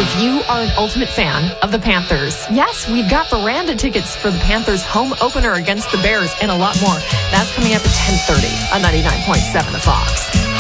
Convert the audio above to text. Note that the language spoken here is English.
if you are an ultimate fan of the Panthers, yes, we've got veranda tickets for the Panthers home opener against the Bears and a lot more. That's coming up at 10:30 on 99.7 The Fox.